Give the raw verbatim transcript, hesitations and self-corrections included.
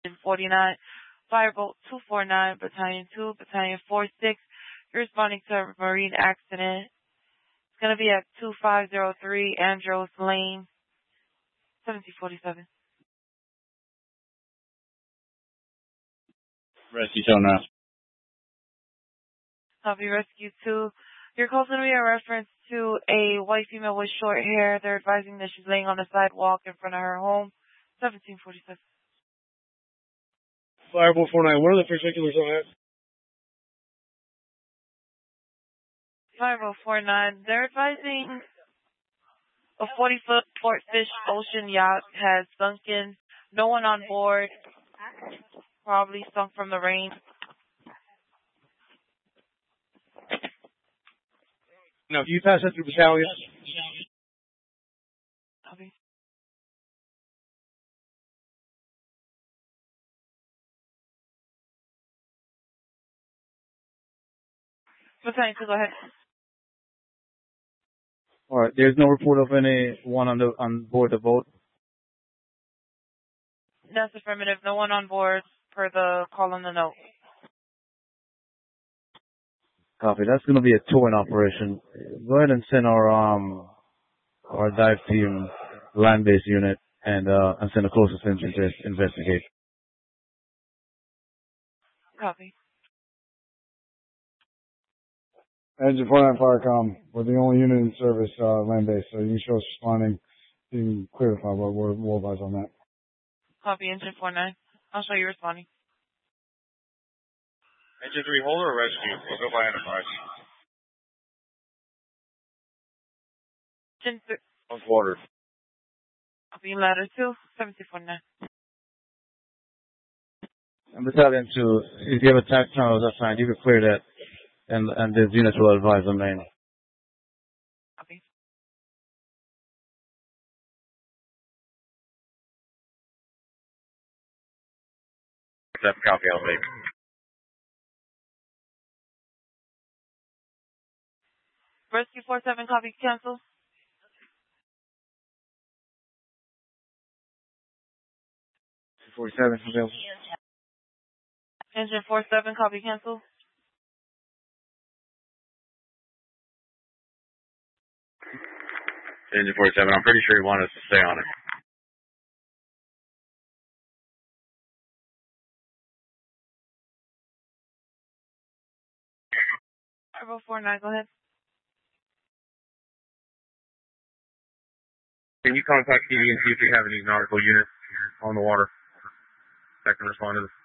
forty-nine, Firebolt two forty-nine, Battalion two, Battalion forty-six. You're responding to a marine accident. It's going to be at two five zero three Andros Lane, seventeen forty-seven. Rescue Sonar. Copy, Rescue two. Your call's going to be a reference to a white female with short hair. They're advising that she's laying on the sidewalk in front of her home, seventeen forty-seven. Firebolt four nine, what are the particulars on that? Firebolt four nine, they're advising a forty-foot Portfish Ocean yacht has sunken. No one on board. Probably sunk from the rain. No, can you pass that through battalion? Copy. Battalion two, go ahead. All right. There's no report of anyone on the on board the boat. That's affirmative. No one on board per the call on the note. Copy. That's going to be a towing operation. Go ahead and send our um our dive team land-based unit and uh and send the closest engine to investigate. Copy. Engine four nine Firecom, we're the only unit in service uh, land-based, so you can show us responding. You can clarify what we're we'll advise on that. Copy, Engine four nine. I'll show you responding. Engine three, hold or rescue? We'll go by Enterprise. Engine three. On quarter. Copy, Ladder two, seventeen forty-nine. And Battalion two, if you have a tax tunnel, that's fine. You can clear that, and and the units will advise on main. Copy. Accept, copy, elevate. Rescue four seven, copy, cancel. forty-seven, available. Engine four seven, copy, cancel. Engine forty-seven, I'm pretty sure you want us to stay on it. Turbo four nine, go ahead. Can you contact T V and see if you have any nautical units on the water that can respond to this?